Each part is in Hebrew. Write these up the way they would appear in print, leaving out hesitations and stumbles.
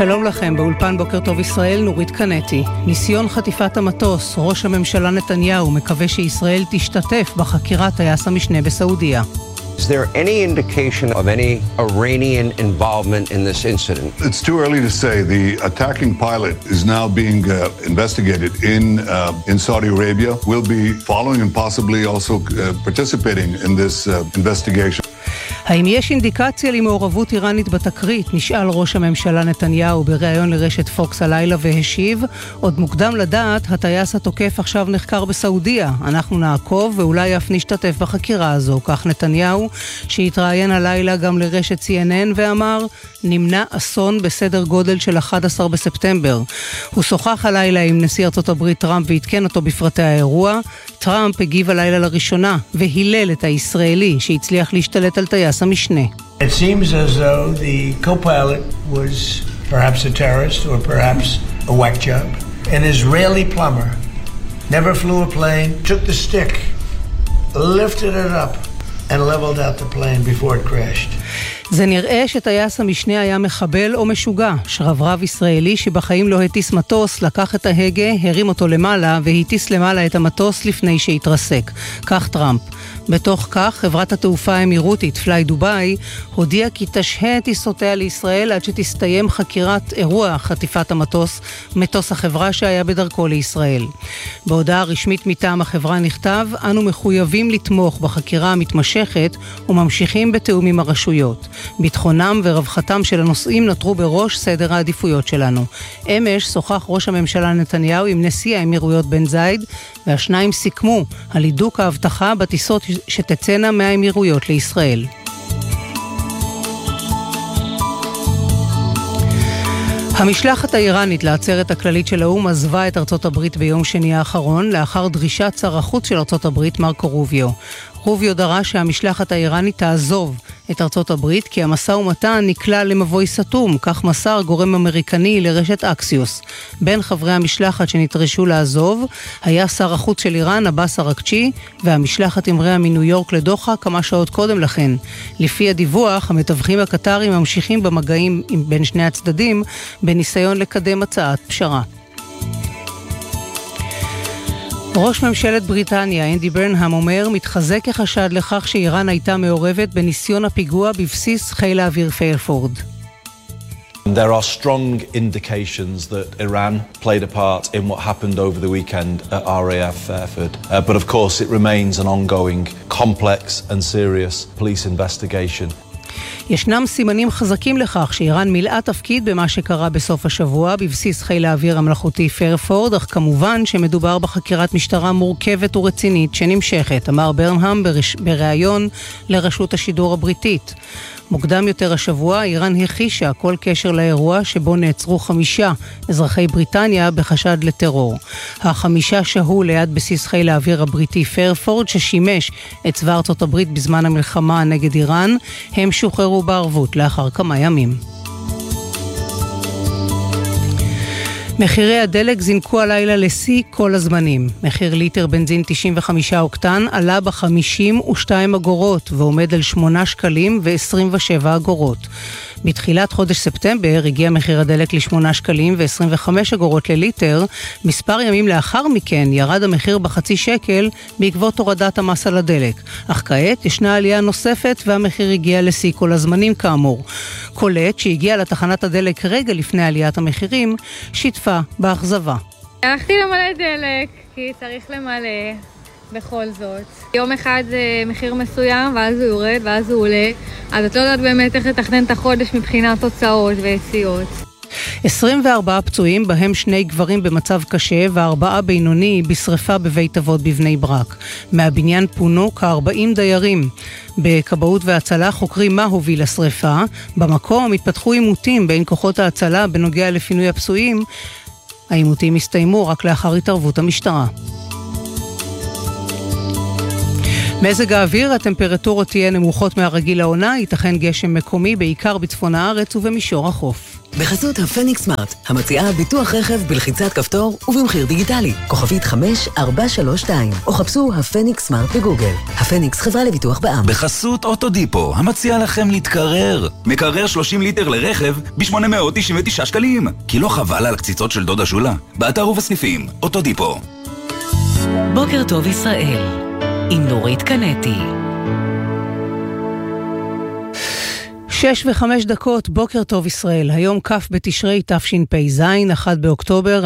שלום לכם, באולפן בוקר טוב ישראל, נורית קנטי. ניסיון חטיפת המטוס, ראש הממשלה נתניהו מקווה שישראל תשתתף בחקירת טייס המשנה בסעודיה. Is there any indication of any Iranian involvement in this incident? It's too early to say. The attacking pilot is now being investigated in Saudi Arabia. We'll be following and possibly also participating in this investigation. האם יש אינדיקציה למעורבות איראנית בתקרית? נשאל ראש הממשלה נתניהו בריאיון לרשת פוקס הלילה והשיב, עוד מוקדם לדעת, הטייס התוקף עכשיו נחקר בסעודיה. אנחנו נעקוב ואולי אף נשתתף בחקירה הזו. כך נתניהו, שהתראיין הלילה גם לרשת CNN ואמר, נמנע אסון בסדר גודל של 11 בספטמבר. הוא שוחח הלילה עם נשיא ארצות הברית טראמפ והתקן אותו בפרטי האירוע. טראמפ הגיב הלילה לראשונה והילל את הישראלי שהצליח להשתלט על טייס המשנה. It seems as though the co-pilot was perhaps a terrorist or perhaps a whack job. An Israeli plumber never flew a plane, took the stick, lifted it up and leveled out the plane before it crashed. זה נראה שטייס המשנה היה מחבל או משוגע. שרברב ישראלי שבחיים לא הטיס מטוס, לקח את ההגה, הרים אותו למעלה והטיס למעלה את המטוס לפני שהתרסק. כך טראמפ. בתוך כך, חברת התעופה האמירותית פליי דוביי הודיעה כי תשהה את טיסותיה לישראל עד שתסתיים חקירת אירוע חטיפת המטוס, מטוס החברה שהיה בדרכו לישראל. בהודעה רשמית מטעם החברה נכתב, אנו מחויבים לתמוך בחקירה המתמשכת וממשיכים בתיאום עם הרשויות. ביטחונם ורווחתם של הנוסעים נותרו בראש סדר העדיפויות שלנו. אמש שוחח ראש הממשלה נתניהו עם נשיא האמירויות בן זייד, והשניים סיכמו על הידוק ההבטחה בטיסות שתצאנה מהאמירויות לישראל. המשלחת האיראנית לעצרת הכללית של האו"ם עזבה את ארצות הברית ביום שני האחרון, לאחר דרישת שר החוץ של ארצות הברית מרקו רוביו. רוביו דרש שהמשלחת האיראנית תעזוב את ארצות הברית, כי המשא ומתן נקלע למבוי סתום, כך מסר גורם אמריקני לרשת אקסיוס. בין חברי המשלחת שנדרשו לעזוב היה שר החוץ של איראן, עבאס אראקצ'י, והמשלחת המריאה מניו יורק לדוחה כמה שעות קודם לכן. לפי הדיווח, המתווכים הקטרים ממשיכים במגעים בין שני הצדדים, בניסיון לקדם הצעת פשרה. ראש ממשלת בריטניה, אנדי ברנהאם, אומר, מתחזק החשד לכך שאיראן הייתה מעורבת בניסיון הפיגוע בבסיס חיל האוויר פירפורד. There are strong indications that Iran played a part in what happened over the weekend at RAF Fairford. But of course it remains an ongoing, complex and serious police investigation. ישנם סימנים חזקים לכך שאיראן מילאה תפקיד במה שקרה בסוף השבוע בבסיס חיל האוויר המלאכותי פירפורד, אך כמובן שמדובר בחקירת משטרה מורכבת ורצינית שנמשכת, אמר ברנהאם בריאיון לרשות השידור הבריטית. מוקדם יותר השבוע, איראן הכחישה כל קשר לאירוע שבו נעצרו 5 אזרחי בריטניה בחשד לטרור. 5 שהו ליד בסיס חיל האוויר הבריטי פירפורד, ששימש את צבא ארצות הברית בזמן המלחמה נגד איראן. הם שוחררו בערבות לאחר כמה ימים. מחירי הדלק זינקו הלילה לשיא כל הזמנים. מחיר ליטר בנזין 95 אוקטן עלה ב-52 אגורות ועומד על 8 שקלים ו-27 אגורות. בתחילת חודש ספטמבר הגיע מחיר הדלק ל8 שקלים ו-25 אגורות לליטר. מספר ימים לאחר מכן ירד המחיר בחצי שקל בעקבות הורדת המס על הדלק. אך כעת ישנה עלייה נוספת והמחיר הגיע לשיא כל הזמנים כאמור. קולט שהגיעה לתחנת הדלק רגע לפני עליית המחירים שיתפה באכזבה. הלכתי למלא דלק כי צריך למלא בכל זאת. יום אחד זה מחיר מסוים ואז הוא יורד ואז הוא עולה, אז את לא יודעת באמת איך לתכנן את החודש מבחינת תוצאות ויציאות. 24 פצועים, בהם 2 גברים במצב קשה ו4 בינוני בשריפה בבית אבות בבני ברק. מהבניין פונו כ-40 דיירים. בכבאות והצלה חוקרים מה הוביל לשריפה. במקום התפתחו עימותים בין כוחות ההצלה בנוגע לפינוי הפצועים. העימותים הסתיימו רק לאחר התערבות המשטרה. מזג האוויר, הטמפרטורות תהיה נמוכות מהרגיל לעונה, ייתכן גשם מקומי בעיקר בצפון הארץ ובמישור החוף. בחסות הפניקס סמארט, המציעה ביטוח רכב בלחיצת כפתור ובמחיר דיגיטלי. כוכבית 5432, או חפשו הפניקס סמארט בגוגל. הפניקס חברה לביטוח בע"מ. בחסות אוטודיפו, המציע לכם להתקרר. מקרר 30 ליטר לרכב ב-899 שקלים. כי לא חבל על קציצות של דודה שולה. באתר ובסניפים, אוטודיפו. בוקר טוב ישראל, עם נורית קנטי. 6:05, בוקר טוב ישראל. היום כ' בתשרי תשפ"ז, 1 באוקטובר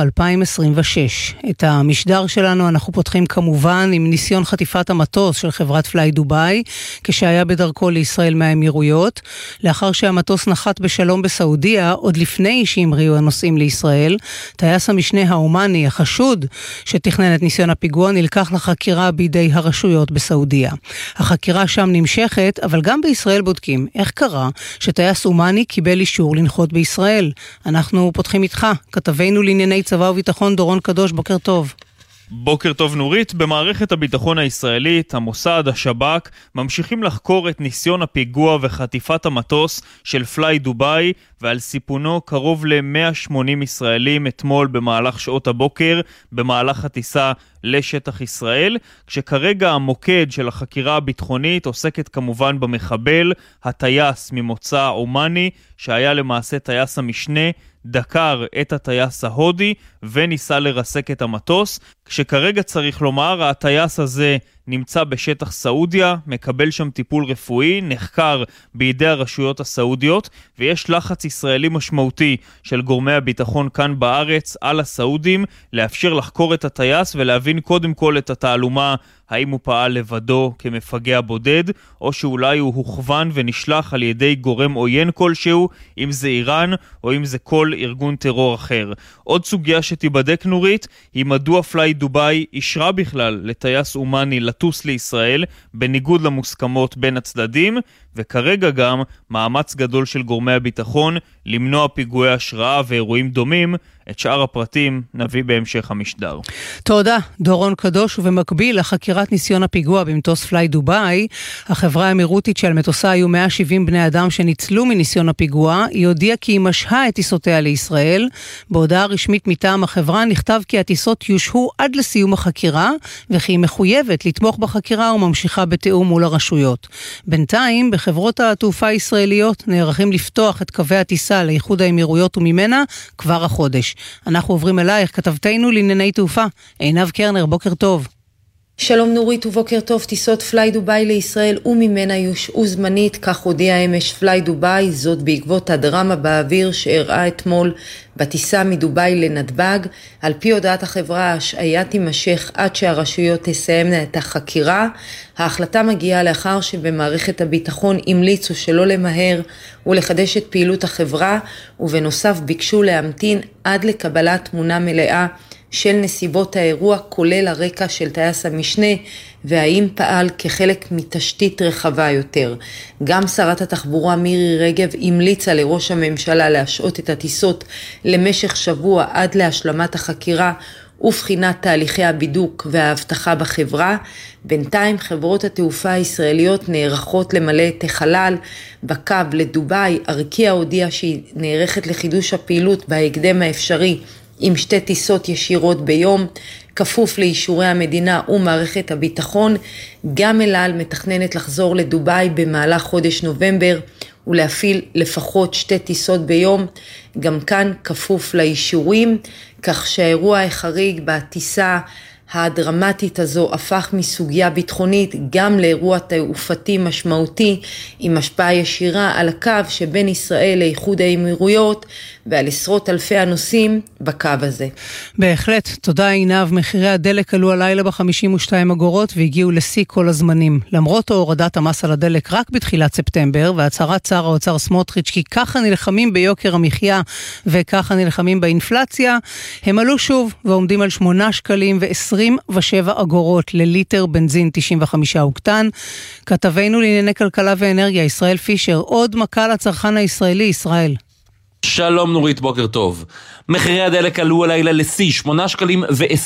2026. את המשדר שלנו אנחנו פותחים כמובן עם ניסיון חטיפת המטוס של חברת פליי דובאי, כשהיה בדרכו לישראל מהאמירויות, לאחר שהמטוס נחת בשלום בסעודיה, עוד לפני שהמריאו הנוסעים לישראל. טייס המשנה האומני, החשוד שתכנן את ניסיון הפיגוע, נלקח לחקירה בידי הרשויות בסעודיה. החקירה שם נמשכת, אבל גם בישראל בודקים איך קרה שטייס אומני קיבל אישור לנחות בישראל. אנחנו פותחים איתך, כתבנו לענייני צבא וביטחון דורון קדוש, בוקר טוב. בוקר טוב נורית. במערכת הביטחון הישראלית, המוסד, השב"כ, ממשיכים לחקור את ניסיון הפיגוע וחטיפת המטוס של פליי דובאי, ועל סיפונו קרוב ל-180 ישראלים אתמול במהלך שעות הבוקר, במהלך הטיסה לשטח ישראל, כשכרגע המוקד של החקירה הביטחונית עוסקת כמובן במחבל, הטייס ממוצא אומני, שהיה למעשה טייס המשנה, דקר את הטייס ההודי וניסה לרסק את המטוס, כשכרגע צריך לומר, הטייס הזה נמצא בשטח סעודיה, מקבל שם טיפול רפואי, נחקר בידי הרשויות הסעודיות, ויש לחץ ישראלי משמעותי של גורמי הביטחון כאן בארץ על הסעודים, לאפשר לחקור את הטייס ולהבין קודם כל את התעלומה, האם הוא פעל לבדו כמפגע בודד, או שאולי הוא הוכוון ונשלח על ידי גורם עוין כלשהו, אם זה איראן או אם זה כל ארגון טרור אחר. עוד סוגיה שתיבדק נורית, היא מדוע פליי דובאי אישרה בכלל לטייס אומני לטוס לישראל, בניגוד למוסכמות בין הצדדים, וכרגע גם מאמץ גדול של גורמי הביטחון למנוע פיגועי השראה ואירועים דומים. את שאר הפרטים נביא בהמשך המשדר. תודה, דורון קדוש. ובמקביל לחקירת ניסיון הפיגוע במטוס פליי דובאי, החברה האמירותית שעל מטוסה היו 170 בני אדם שניצלו מניסיון הפיגוע, היא הודיעה כי היא משהה את טיסותיה לישראל. בהודעה רשמית מטעם החברה נכתב כי הטיסות יושהו עד לסיום החקירה, וכי היא מחויבת לתמוך בחקירה וממשיכה בתיאום מול הרשויות. בינתיים, בחברות התעופה הישראליות נערכים לפתוח את קווי הטיסה לאיחוד האמירויות וממנה כבר החודש. אנחנו עוברים אלייך, כתבתנו לענייני תעופה, עינב קרנר, בוקר טוב. שלום נורית ובוקר טוב. טיסות פליי דובאי לישראל וממנה יושעו זמנית, כך הודיע אמש פליי דובאי, זאת בעקבות הדרמה באוויר שאירעה אתמול בטיסה מדובאי לנתב"ג. על פי הודעת החברה, ההשעיה תימשך עד שהרשויות תסיימנה את החקירה. ההחלטה מגיעה לאחר שבמערכת הביטחון המליצו שלא למהר ולחדש את פעילות החברה, ובנוסף ביקשו להמתין עד לקבלת תמונה מלאה של נסיבות האירוע, כולל הרקע של טייס המשנה, והאם פעל כחלק מתשתית רחבה יותר. גם שרת התחבורה מירי רגב המליצה לראש הממשלה להשעות את הטיסות למשך שבוע עד להשלמת החקירה ובחינת תהליכי הבידוק וההבטחה בחברה. בינתיים חברות התעופה הישראליות נערכות למלא את החלל בקו לדובאי. ארקיע הודיעה שהיא נערכת לחידוש הפעילות בהקדם האפשרי, עם 2 טיסות ישירות ביום, כפוף לאישורי המדינה ומערכת הביטחון. גם אל על מתכננת לחזור לדובאי במהלך חודש נובמבר, ולהפעיל לפחות 2 טיסות ביום, גם כאן כפוף לאישורים, כך שהאירוע החריג בטיסה הדרמטית הזו הפך מסוגיה ביטחונית גם לאירוע תעופתי משמעותי, עם השפעה ישירה על הקו שבין ישראל לאיחוד האמירויות ועל עשרות אלפי הנוסעים בקו הזה. בהחלט, תודה עינב. מחירי הדלק עלו הלילה ב-52 אגורות והגיעו לשיא כל הזמנים. למרות הורדת המס על הדלק רק בתחילת ספטמבר, והצהרת שר האוצר סמוטריץ' כי ככה נלחמים ביוקר המחיה וככה נלחמים באינפלציה, הם עלו שוב ועומדים על 8 שקלים ו27 אגורות לליטר בנזין 95 אוקטן. כתבנו לענייני כלכלה ואנרגיה ישראל פישר, עוד מכה לצרכן הישראלי. ישראל. שלום נורית, בוקר טוב. מחירי הדלק עלו הלילה לשיא 8 שקלים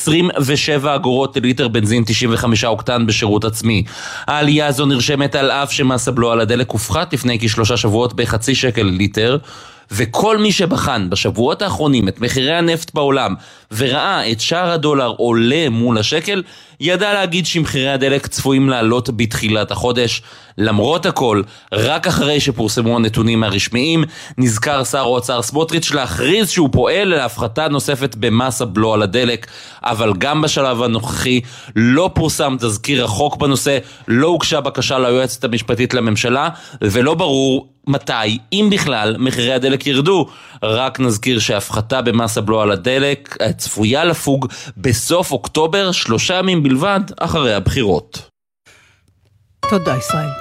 ו27 אגורות לליטר בנזין 95 אוקטן בשירות עצמי. העלייה הזו נרשמת על אף שמס הבלו על הדלק הופחת לפני כ3 שבועות ב0.5 שקל לליטר, וכל מי שבחן בשבועות האחרונים את מחירי הנפט בעולם וראה את שער הדולר עולה מול השקל, ידע להגיד שמחירי הדלק צפויים לעלות בתחילת החודש. למרות הכל, רק אחרי שפורסמו הנתונים הרשמיים, נזכר שר האוצר סמוטריץ' להכריז שהוא פועל להפחתה נוספת במס הבלו על הדלק, אבל גם בשלב הנוכחי לא פורסם תזכיר החוק בנושא, לא הוגשה בקשה ליועצת המשפטית לממשלה, ולא ברור מתי, אם בכלל, מחירי הדלק ירדו. רק נזכיר שהפחתה במס הבלו על הדלק צפויה לפוג בסוף אוקטובר, 3 ימים בלבד אחרי הבחירות. תודה ישראל.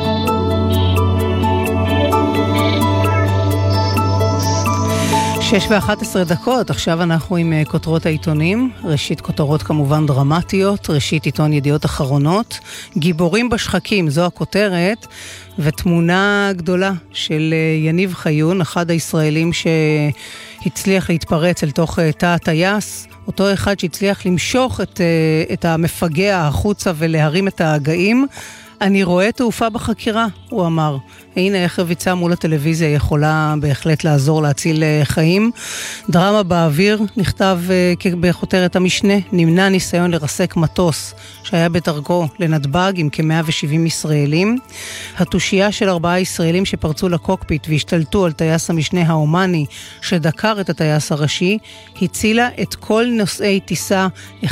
שש ו-11 עכשיו אנחנו עם כותרות העיתונים. ראשית כותרות כמובן דרמטיות, ראשית עיתון ידיעות אחרונות, גיבורים בשחקים, זו הכותרת, ותמונה גדולה של יניב חיון, אחד הישראלים שהצליח להתפרץ אל תוך תא הטייס, אותו אחד שהצליח למשוך את המפגע החוצה ולהרים את ההגאים. אני רואה תעופה בחקירה, הוא אמר. הנה איך רביצה מול הטלוויזיה יכולה בהחלט לעזור להציל חיים. דרמה באוויר, נכתב בכותרת המשנה, נמנע ניסיון לרסק מטוס שהיה בדרכו לנתב"ג עם כ-170 ישראלים. התושייה של 4 ישראלים שפרצו לקוקפיט והשתלטו על טייס המשנה האומני שדקר את הטייס הראשי, הצילה את כל נוסעי טיסה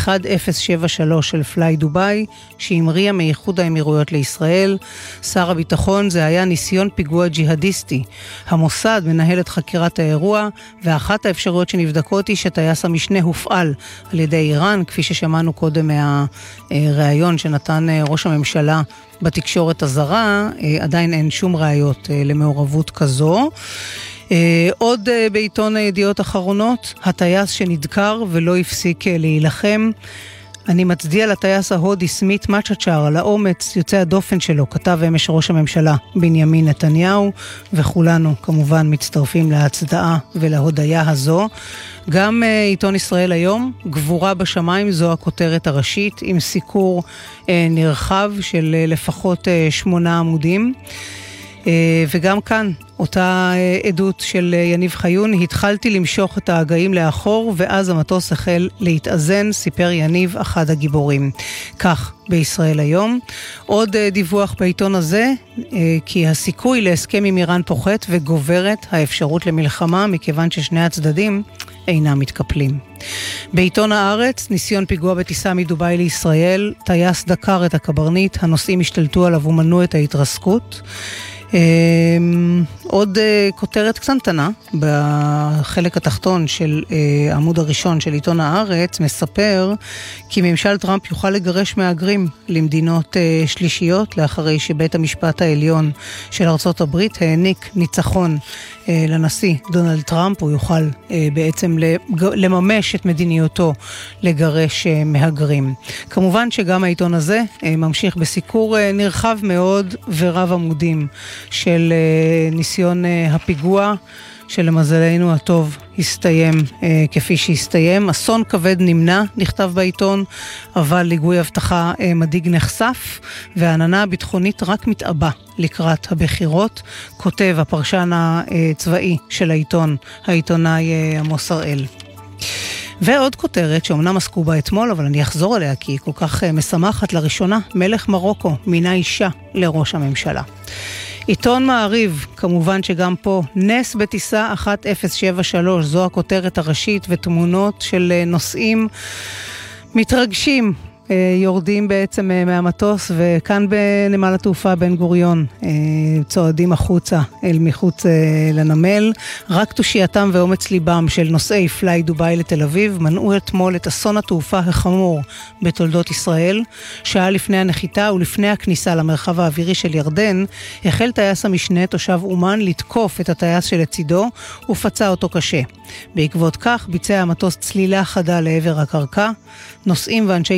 1073 של פליי דובאי שהמריאה מאיחוד האמירויות לישראל. שר הביטחון, זה היה ניסיון פיגוע ג'יהדיסטי. המוסד מנהל את חקירת האירוע, ואחת האפשרויות שנבדקות היא שטייס המשנה הופעל על ידי איראן, כפי ששמענו קודם מהראיון שנתן ראש הממשלה בתקשורת הזרה. עדיין אין שום ראיות למעורבות כזו. עוד בעיתון הידיעות אחרונות, הטייס שנדקר ולא הפסיק להילחם. אני מצדיע לטייס ההודי סמית מצ'צ'ר על האומץ יוצא הדופן שלו, כתב אמש ראש הממשלה בנימין נתניהו, וכולנו כמובן מצטרפים להצדעה ולהודיה הזו. גם עיתון ישראל היום, גבורה בשמיים, זו הכותרת הראשית, עם סיקור נרחב של לפחות 8 עמודים. וגם כאן אותה עדות של יניב חיון, התחלתי למשוך את ההגאים לאחור ואז המטוס החל להתאזן, סיפר יניב, אחד הגיבורים. כך בישראל היום. עוד דיווח בעיתון הזה, כי הסיכוי להסכם עם איראן פוחת וגוברת האפשרות למלחמה, מכיוון ששני הצדדים אינם מתקפלים. בעיתון הארץ, ניסיון פיגוע בטיסה מדובאי לישראל, טייס דקר את הקברניט, הנוסעים השתלטו עליו ומנעו את ההתרסקות. עוד כותרת קטנטנה בחלק התחתון של העמוד הראשון של עיתון הארץ מספר כי ממשל טראמפ יוכל לגרש מהגרים למדינות שלישיות לאחרי שבית המשפט העליון של ארצות הברית העניק ניצחון לנשיא דונלד טראמפ. הוא יוכל בעצם לממש את מדיניותו לגרש מהגרים. כמובן שגם העיתון הזה ממשיך בסיקור נרחב מאוד ורב עמודים של ניסיון הפיגוע שלמזלנו הטוב הסתיים כפי שהסתיים. אסון כבד נמנע, נכתב בעיתון, אבל ליגוי הבטחה מדאיג נחשף, והעננה הביטחונית רק מתאבא לקראת הבחירות, כותב הפרשן הצבאי של העיתון, העיתונאי עמוס הראל. ועוד כותרת שאומנם עסקו בה אתמול, אבל אני אחזור עליה כי היא כל כך משמחת. לראשונה מלך מרוקו מינה אישה לראש הממשלה. עיתון מעריב, כמובן שגם פה, נס בטיסה 1073, זו הכותרת הראשית, ותמונות של נוסעים מתרגשים, יורדים בעצם מהמטוס, וכאן בנמל התעופה בן גוריון צועדים החוצה אל מחוץ לנמל. רק תושייתם ואומץ ליבם של נוסעי פליי דובאי לתל אביב מנעו אתמול את אסון התעופה החמור בתולדות ישראל. שעה לפני הנחיתה ולפני הכניסה למרחב האווירי של ירדן, החל טייס המשנה תושב אומן לתקוף את הטייס שלצידו ופצע אותו קשה. בעקבות כך ביצע המטוס צלילה חדה לעבר הקרקע. נוסעים ואנשי צוות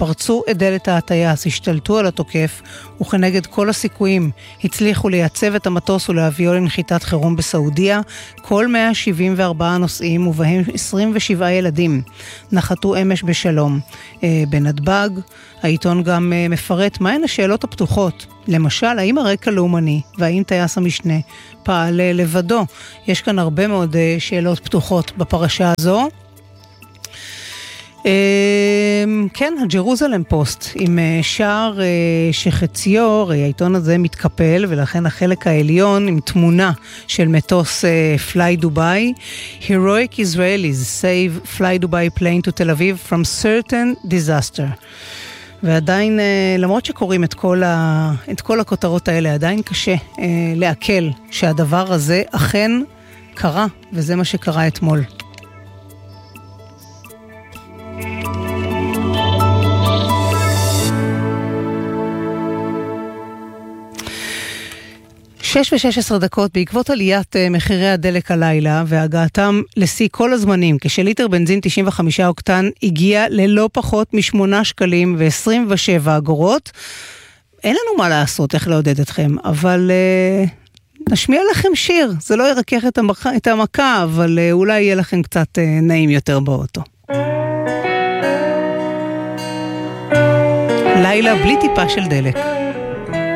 פרצו את דלת הטייס, השתלטו על התוקף, וכנגד כל הסיכויים הצליחו לייצב את המטוס ולהביאו לנחיתת חירום בסעודיה. כל 174 נוסעים ובהם 27 ילדים נחתו אמש בשלום בנתב"ג. העיתון גם מפרט מהן השאלות הפתוחות. למשל, האם הרקע לאומני והאם טייס המשנה פעל לבדו? יש כאן הרבה מאוד שאלות פתוחות בפרשה הזו. כן, הג'רוזלם פוסט עם שער שחציו, העיתון הזה מתקפל ולכן החלק העליון עם תמונה של מטוס Fly Dubai. Heroic Israelis save Fly Dubai plane to Tel Aviv from certain disaster. ועדיין, למרות שקוראים את כל הכותרות האלה, עדיין קשה לעכל שהדבר הזה אכן קרה, וזה מה שקרה אתמול. שש ו-16 דקות בעקבות עליית מחירי הדלק הלילה והגעתם לשיא כל הזמנים, כשליטר בנזין 95 אוקטן הגיע ללא פחות מ8 שקלים ו27 אגורות. אין לנו מה לעשות, איך לעודד אתכם, אבל נשמיע לכם שיר. זה לא ירקח את המכה, אבל אולי יהיה לכם קצת נעים יותר באוטו. לילה בלי טיפה של דלק.